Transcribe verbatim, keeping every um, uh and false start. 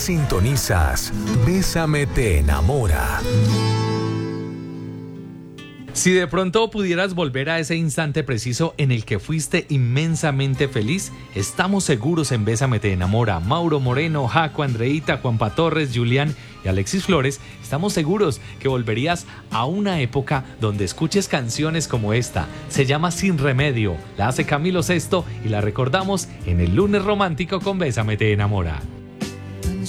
Sintonizas Bésame te enamora. Si de pronto pudieras volver a ese instante preciso en el que fuiste inmensamente feliz, estamos seguros en Bésame te enamora. Mauro Moreno, Jaco, Andreita, Juanpa Torres, Julián y Alexis Flores, estamos seguros que volverías a una época donde escuches canciones como esta. Se llama Sin Remedio, la hace Camilo Sesto y la recordamos en el lunes romántico con Bésame te enamora.